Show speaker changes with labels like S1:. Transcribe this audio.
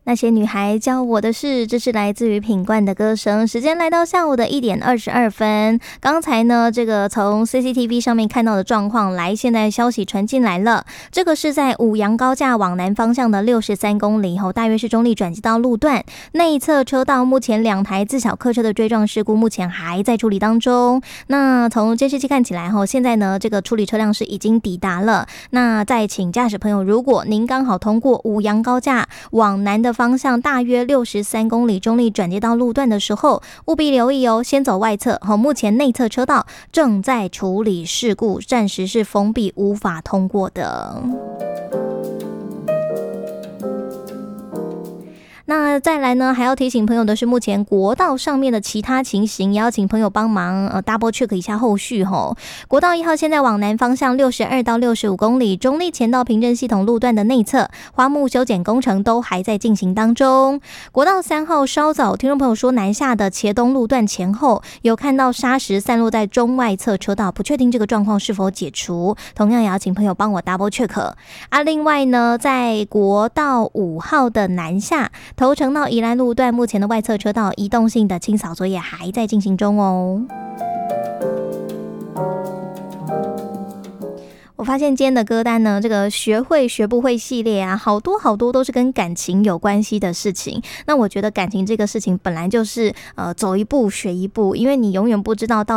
S1: 那些女孩教我的事，这是来自于品冠的歌声。时间来到下午的1点22分。刚才呢，这个从 CCTV 上面看到的状况，来，现在消息传进来了。这个是在五杨高架往南方向的63公里后，大约是中立转机道路段内侧车道，目前2台自小客车的追撞事故，目前还在处理当中。那从监视器看起来现在呢，这个处理车辆是已经抵达了。那再请驾驶朋友，如果您刚好通过五杨高架往南的方向大约63公里中立转接道路段的时候，务必留意哦，先走外侧。目前内侧车道正在处理事故，暂时是封闭，无法通过的。那再来呢，还要提醒朋友的是，目前国道上面的其他情形，也要请朋友帮忙double check 一下后续吼。国道1号现在往南方向62到65公里，中立前到平镇系统路段的内侧花木修剪工程都还在进行当中。国道3号稍早，听众朋友说南下的茄东路段前后有看到砂石散落在中外侧车道，不确定这个状况是否解除，同样也要请朋友帮我 double check 另外呢，在国道5号的南下头城到宜兰路段，目前的外侧车道移动性的清扫作业还在进行中哦。我发现今天的歌单呢，这个学会学不会系列啊，好多都是跟感情有关系的事情。那我觉得感情这个事情本来就是走一步学一步，因为你永远不知道到